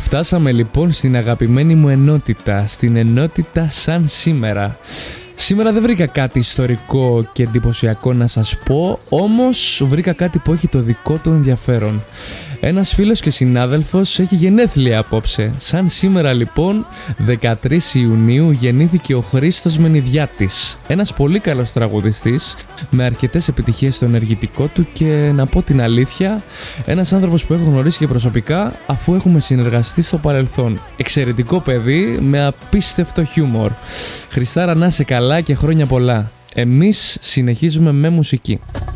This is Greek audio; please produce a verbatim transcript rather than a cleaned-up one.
Φτάσαμε λοιπόν στην αγαπημένη μου ενότητα, στην ενότητα σαν σήμερα. Σήμερα δεν βρήκα κάτι ιστορικό και εντυπωσιακό να σας πω, όμως βρήκα κάτι που έχει το δικό του ενδιαφέρον. Ένας φίλος και συνάδελφος έχει γενέθλια απόψε. Σαν σήμερα λοιπόν, δεκατρείς Ιουνίου, γεννήθηκε ο Χρήστος Μενιδιάτης. Ένας πολύ καλός τραγουδιστής, με αρκετές επιτυχίες στο ενεργητικό του και να πω την αλήθεια, ένας άνθρωπος που έχω γνωρίσει και προσωπικά αφού έχουμε συνεργαστεί στο παρελθόν. Εξαιρετικό παιδί με απίστευτο χιούμορ. Χριστάρα, να είσαι καλά και χρόνια πολλά. Εμείς συνεχίζουμε με μουσική.